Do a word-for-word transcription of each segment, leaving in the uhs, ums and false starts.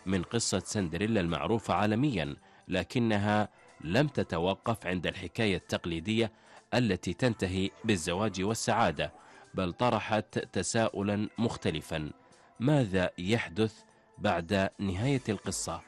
من قصة سندريلا المعروفة عالميا، لكنها لم تتوقف عند الحكاية التقليدية التي تنتهي بالزواج والسعادة، بل طرحت تساؤلا مختلفا: ماذا يحدث بعد نهاية القصة؟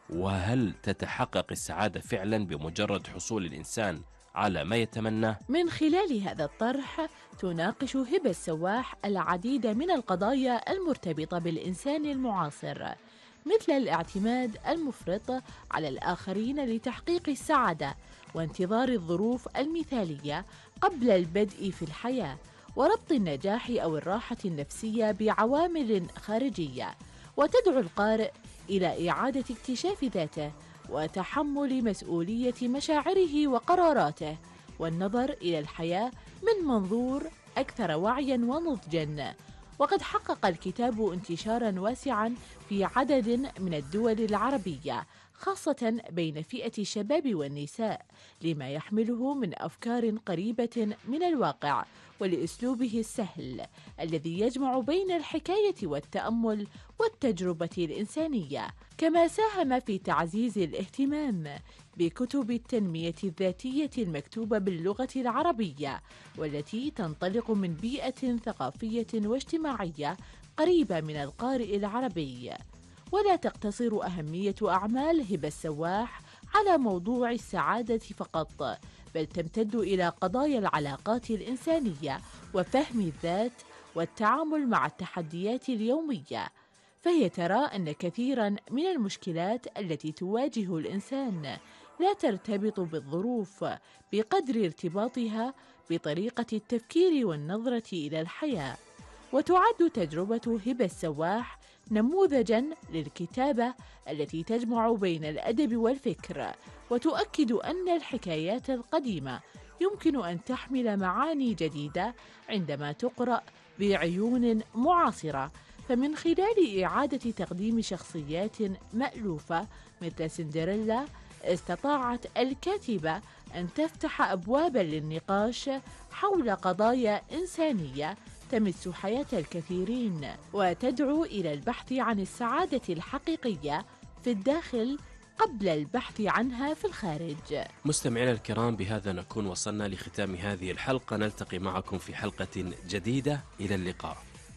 وهل تتحقق السعادة فعلا بمجرد حصول الإنسان على ما يتمناه؟ من خلال هذا الطرح تناقش هبة السواح العديد من القضايا المرتبطة بالإنسان المعاصر، مثل الاعتماد المفرط على الآخرين لتحقيق السعادة، وانتظار الظروف المثالية قبل البدء في الحياة، وربط النجاح أو الراحة النفسية بعوامل خارجية. وتدعو القارئ إلى إعادة اكتشاف ذاته وتحمل مسؤولية مشاعره وقراراته، والنظر إلى الحياة من منظور أكثر وعياً ونضجاً. وقد حقق الكتاب انتشاراً واسعاً في عدد من الدول العربية، خاصة بين فئة الشباب والنساء، لما يحمله من أفكار قريبة من الواقع، ولأسلوبه السهل الذي يجمع بين الحكاية والتأمل والتجربة الإنسانية. كما ساهم في تعزيز الاهتمام بكتب التنمية الذاتية المكتوبة باللغة العربية، والتي تنطلق من بيئة ثقافية واجتماعية قريبة من القارئ العربي. ولا تقتصر أهمية أعمال هبة السواح على موضوع السعادة فقط، بل تمتد إلى قضايا العلاقات الإنسانية وفهم الذات والتعامل مع التحديات اليومية. فهي ترى أن كثيراً من المشكلات التي تواجه الإنسان لا ترتبط بالظروف بقدر ارتباطها بطريقة التفكير والنظرة إلى الحياة. وتعد تجربة هبة السواح نموذجاً للكتابة التي تجمع بين الأدب والفكر، وتؤكد أن الحكايات القديمة يمكن أن تحمل معاني جديدة عندما تقرأ بعيون معاصرة. فمن خلال إعادة تقديم شخصيات مألوفة مثل سندريلا، استطاعت الكاتبة أن تفتح أبواباً للنقاش حول قضايا إنسانية تمس حياة الكثيرين، وتدعو إلى البحث عن السعادة الحقيقية في الداخل قبل البحث عنها في الخارج. مستمعينا الكرام، بهذا نكون وصلنا لختام هذه الحلقة. نلتقي معكم في حلقة جديدة. إلى اللقاء.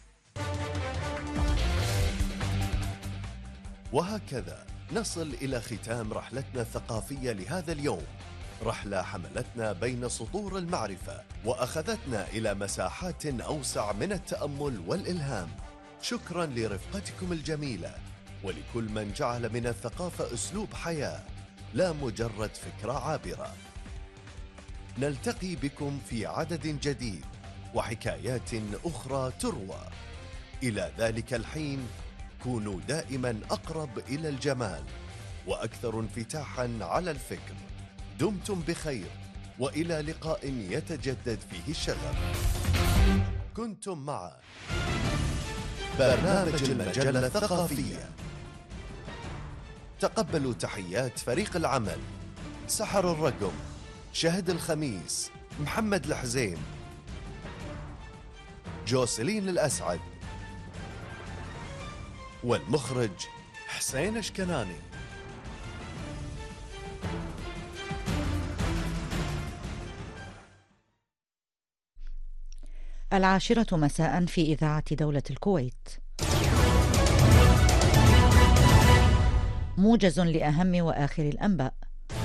وهكذا نصل إلى ختام رحلتنا الثقافية لهذا اليوم، رحلة حملتنا بين سطور المعرفة وأخذتنا إلى مساحات أوسع من التأمل والإلهام. شكرا لرفقتكم الجميلة، ولكل من جعل من الثقافة أسلوب حياة لا مجرد فكرة عابرة. نلتقي بكم في عدد جديد وحكايات أخرى تروى. إلى ذلك الحين كونوا دائما أقرب إلى الجمال وأكثر انفتاحا على الفكر. دمتم بخير، وإلى لقاء يتجدد فيه الشغف. كنتم مع برنامج المجلة الثقافية. تقبلوا تحيات فريق العمل: سحر الرقم، شهد الخميس، محمد الحزين، جوسلين الأسعد، والمخرج حسين اشكناني. العاشرة مساء في إذاعة دولة الكويت. موجز لأهم وآخر الأنباء.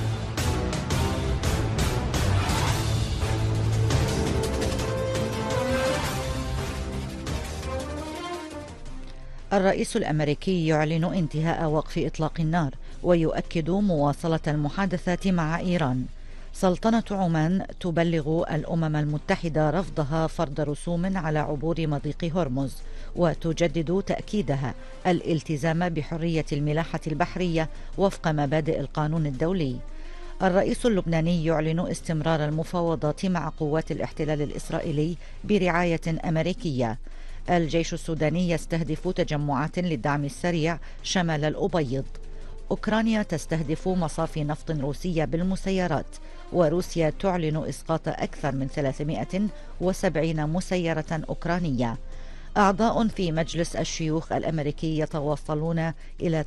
الرئيس الأمريكي يعلن انتهاء وقف إطلاق النار ويؤكد مواصلة المحادثات مع إيران. سلطنة عمان تبلغ الأمم المتحدة رفضها فرض رسوم على عبور مضيق هرمز، وتجدد تأكيدها الالتزام بحرية الملاحة البحرية وفق مبادئ القانون الدولي. الرئيس اللبناني يعلن استمرار المفاوضات مع قوات الاحتلال الإسرائيلي برعاية أمريكية. الجيش السوداني يستهدف تجمعات للدعم السريع شمال الأبيض. أوكرانيا تستهدف مصافي نفط روسية بالمسيرات، وروسيا تعلن إسقاط أكثر من ثلاثمائة وسبعين مسيرة أوكرانية. أعضاء في مجلس الشيوخ الأمريكي يتواصلون إلى